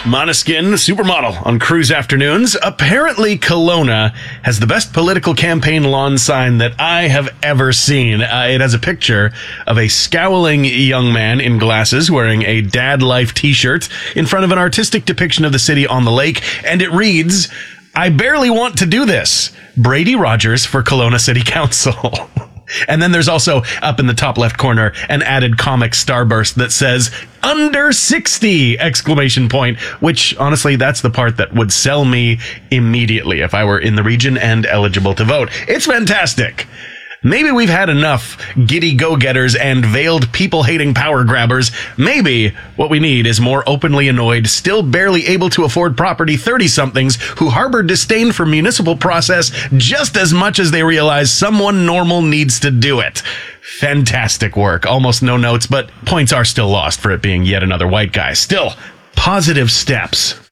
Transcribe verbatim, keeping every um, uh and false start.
Måneskin, supermodel on cruise afternoons. Apparently, Kelowna has the best political campaign lawn sign that I have ever seen. Uh, it has a picture of a scowling young man in glasses wearing a Dad Life t-shirt in front of an artistic depiction of the city on the lake, and it reads, "I barely want to do this. Brady Rogers for Kelowna City Council." And then there's also, up in the top left corner, an added comic starburst that says, "Under sixty!" exclamation point, which, honestly, that's the part that would sell me immediately if I were in the region and eligible to vote. It's fantastic. Maybe we've had enough giddy go-getters and veiled people-hating power grabbers. Maybe what we need is more openly annoyed, still barely able to afford property thirty-somethings who harbor disdain for municipal process just as much as they realize someone normal needs to do it. Fantastic work. Almost no notes, but points are still lost for it being yet another white guy. Still, positive steps.